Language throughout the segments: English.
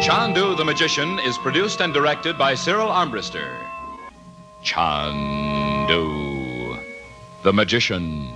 Chandu the Magician is produced and directed by Cyril Armbruster. Chandu the Magician.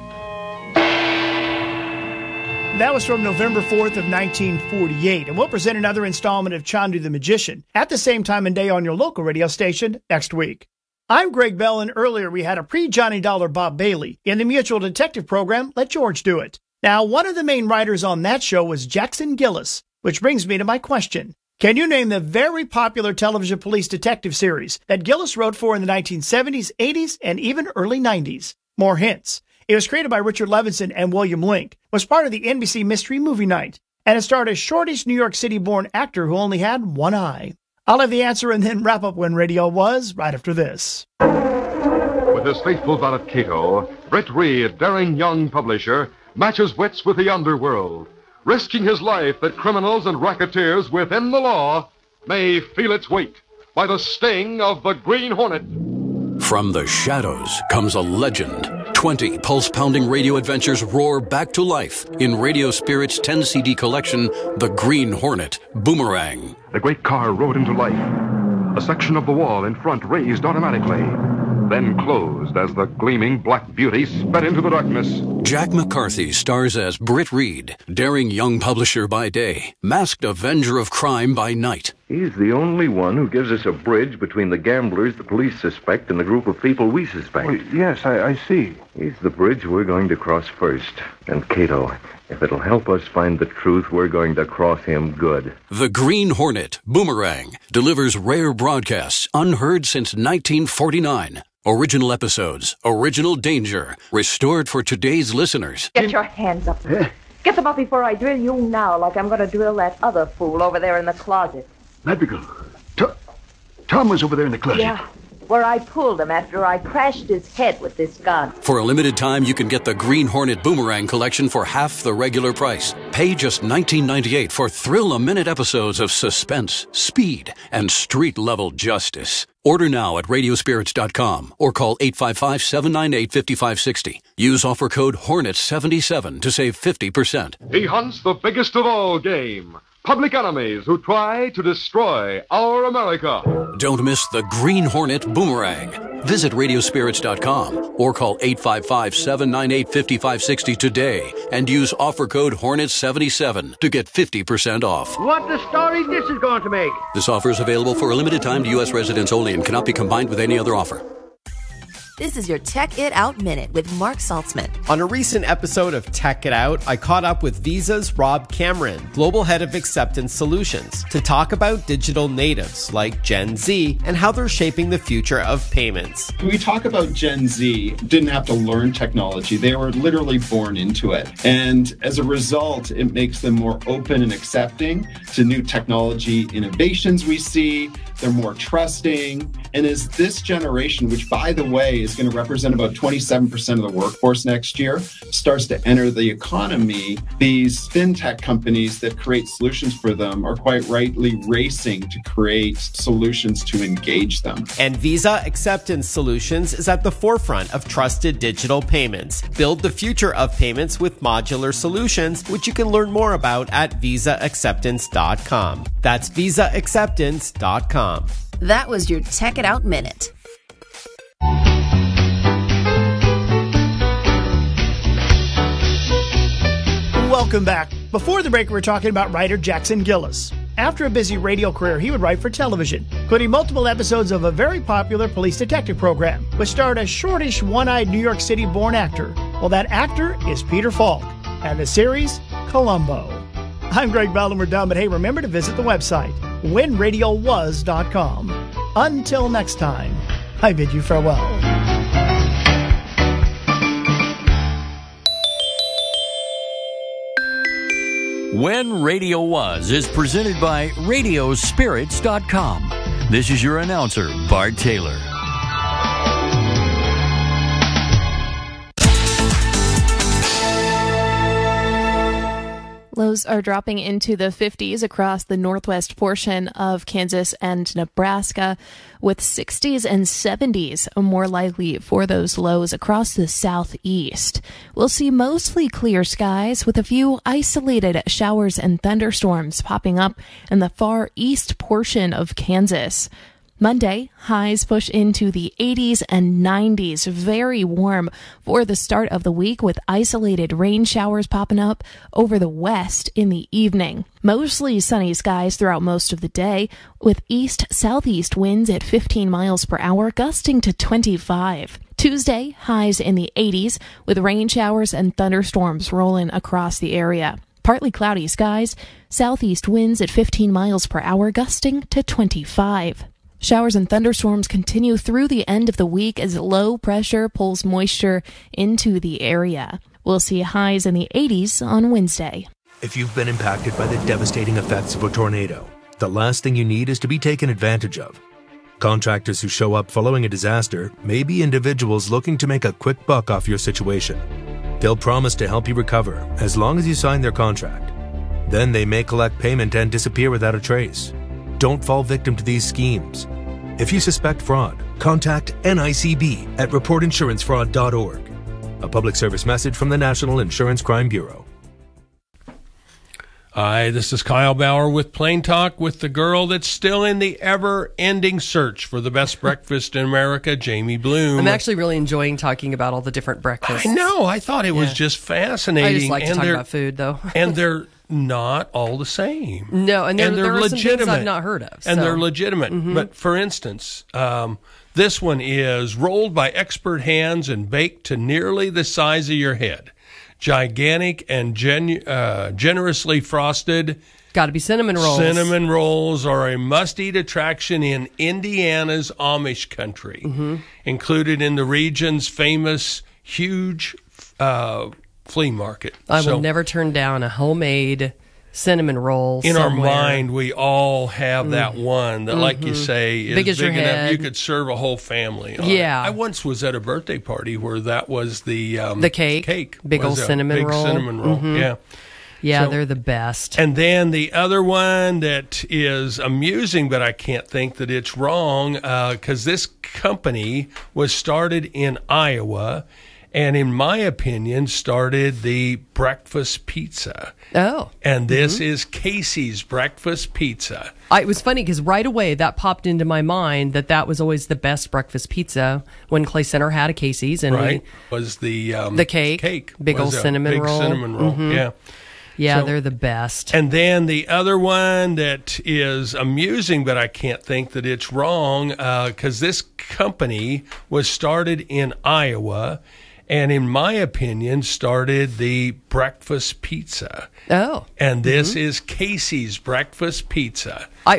That was from November 4th of 1948, and we'll present another installment of Chandu the Magician at the same time and day on your local radio station next week. I'm Greg Bell, and earlier we had a pre-Johnny Dollar Bob Bailey in the Mutual Detective program, Let George Do It. Now, one of the main writers on that show was Jackson Gillis, which brings me to my question. Can you name the very popular television police detective series that Gillis wrote for in the 1970s, 80s, and even early 90s? More hints. It was created by Richard Levinson and William Link, was part of the NBC Mystery Movie Night, and it starred a shortish New York City-born actor who only had one eye. I'll have the answer and then wrap up When Radio Was right after this. With his faithful valet Cato, Britt Reed, daring young publisher, matches wits with the underworld, risking his life that criminals and racketeers within the law may feel its weight by the sting of the Green Hornet. From the shadows comes a legend. 20 pulse-pounding radio adventures roar back to life in Radio Spirit's 10-CD collection, The Green Hornet Boomerang. The great car rode into life. A section of the wall in front raised automatically, then closed as the gleaming black beauty sped into the darkness. Jack McCarthy stars as Britt Reed, daring young publisher by day, masked avenger of crime by night. He's the only one who gives us a bridge between the gamblers the police suspect and the group of people we suspect. Well, yes, I see. He's the bridge we're going to cross first. And Cato, if it'll help us find the truth, we're going to cross him good. The Green Hornet Boomerang delivers rare broadcasts unheard since 1949. Original episodes, original danger, restored for today's listeners. Get your hands up. Get them up before I drill you now, like I'm going to drill that other fool over there in the closet. Madrigal, Tom was over there in the closet. Yeah, where I pulled him after I crashed his head with this gun. For a limited time, you can get the Green Hornet Boomerang collection for half the regular price. Pay just $19.98 for thrill-a-minute episodes of suspense, speed, and street-level justice. Order now at radiospirits.com or call 855-798-5560. Use offer code HORNET77 to save 50%. He hunts the biggest of all game, public enemies who try to destroy our America. Don't miss the Green Hornet Boomerang. Visit radiospirits.com or call 855-798-5560 today and use offer code HORNET77 to get 50% off. What the story this is going to make? This offer is available for a limited time to U.S. residents only and cannot be combined with any other offer. This is your Tech It Out Minute with Mark Saltzman. On a recent episode of Tech It Out, I caught up with Visa's Rob Cameron, Global Head of Acceptance Solutions, to talk about digital natives like Gen Z and how they're shaping the future of payments. When we talk about Gen Z, didn't have to learn technology. They were literally born into it. And as a result, it makes them more open and accepting to new technology innovations we see. They're more trusting. And as this generation, which, by the way, is going to represent about 27% of the workforce next year, starts to enter the economy, these fintech companies that create solutions for them are quite rightly racing to create solutions to engage them. And Visa Acceptance Solutions is at the forefront of trusted digital payments. Build the future of payments with modular solutions, which you can learn more about at visaacceptance.com. That's visaacceptance.com. That was your Tech It Out Minute. Welcome back. Before the break, we were talking about writer Jackson Gillis. After a busy radio career, he would write for television, including multiple episodes of a very popular police detective program, which starred a shortish, one-eyed New York City-born actor. Well, that actor is Peter Falk, and the series, Columbo. I'm Greg Bell, and we're done, but hey, remember to visit the website, whenradiowas.com. Until next time, I bid you farewell. When Radio Was is presented by Radiospirits.com. This is your announcer, Bart Taylor. Lows are dropping into the 50s across the northwest portion of Kansas and Nebraska, with 60s and 70s more likely for those lows across the southeast. We'll see mostly clear skies with a few isolated showers and thunderstorms popping up in the far east portion of Kansas. Monday, highs push into the 80s and 90s, very warm for the start of the week with isolated rain showers popping up over the west in the evening. Mostly sunny skies throughout most of the day with east-southeast winds at 15 miles per hour, gusting to 25. Tuesday, highs in the 80s with rain showers and thunderstorms rolling across the area. Partly cloudy skies, southeast winds at 15 miles per hour, gusting to 25. Showers and thunderstorms continue through the end of the week as low pressure pulls moisture into the area. We'll see highs in the 80s on Wednesday. If you've been impacted by the devastating effects of a tornado, the last thing you need is to be taken advantage of. Contractors who show up following a disaster may be individuals looking to make a quick buck off your situation. They'll promise to help you recover as long as you sign their contract. Then they may collect payment and disappear without a trace. Don't fall victim to these schemes. If you suspect fraud, contact NICB at reportinsurancefraud.org. A public service message from the National Insurance Crime Bureau. Hi, this is Kyle Bauer with Plain Talk with the girl that's still in the ever-ending search for the best breakfast in America, Jamie Bloom. I'm actually really enjoying talking about all the different breakfasts. I know. I thought it was just fascinating. I just like to talk about food, though. And they're not all the same. No, and there are legitimate. some things I've not heard of. And they're legitimate. Mm-hmm. But for instance, this one is rolled by expert hands and baked to nearly the size of your head. Gigantic and generously frosted. Got to be cinnamon rolls. Cinnamon rolls are a must-eat attraction in Indiana's Amish country, included in the region's famous huge flea market. I will never turn down a homemade cinnamon roll. In our mind, we all have that one that, like you say, is big enough you could serve a whole family on it. I once was at a birthday party where that was the cake. Big old cinnamon roll. Big cinnamon roll, yeah. Yeah, they're the best. And then the other one that is amusing, but I can't think that it's wrong, because this company was started in Iowa, and in my opinion, started the breakfast pizza. Oh. And this is Casey's Breakfast Pizza. It was funny because right away that popped into my mind that was always the best breakfast pizza when Clay Center had a Casey's. And was the cake. Big old cinnamon roll. Big cinnamon roll, yeah. Yeah, they're the best. And then the other one that is amusing, but I can't think that it's wrong, because this company was started in Iowa, and in my opinion, started the breakfast pizza. Oh. And this is Casey's Breakfast Pizza.